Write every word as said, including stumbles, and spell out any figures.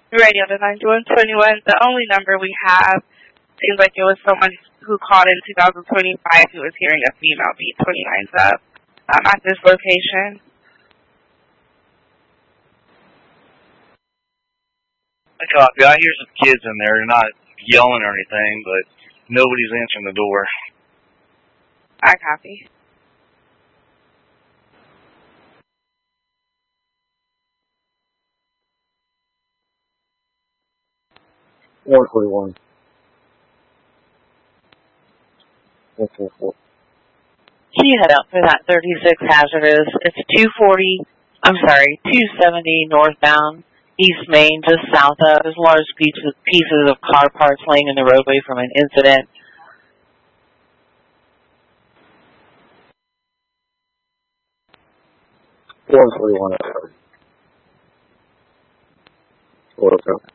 Radio to nine one two one. The only number we have seems like it was someone who called in two thousand twenty-five who was hearing a female beat twenty-nines up um, at this location. I copy. I hear some kids in there. They're not yelling or anything, but nobody's answering the door. I copy. Four forty-one. Four four four. Can you head out for that thirty-six hazardous? It's two forty. I'm sorry, two seventy northbound, East Main, just south of. There's large pieces pieces of car parts laying in the roadway from an incident. Four forty-one. Four okay.